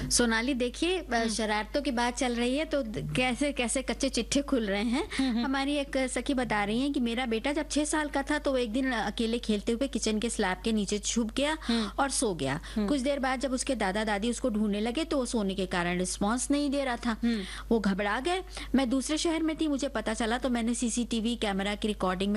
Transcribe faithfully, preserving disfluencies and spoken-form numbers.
सोनाली देखिए, शरारतों की बात चल रही है तो कैसे कैसे कच्चे चिट्ठे खुल रहे हैं। हमारी एक सखी बता रही हैं कि मेरा बेटा जब छह साल का था तो वो एक दिन अकेले खेलते हुए किचन के स्लैब के नीचे छुप गया और सो गया। कुछ देर बाद जब उसके दादा दादी उसको ढूंढने लगे तो वो सोने के कारण रिस्पॉन्स नहीं दे रहा था। वो घबरा गए। मैं दूसरे शहर में थी, मुझे पता चला तो मैंने सीसीटीवी कैमरा की रिकॉर्डिंग में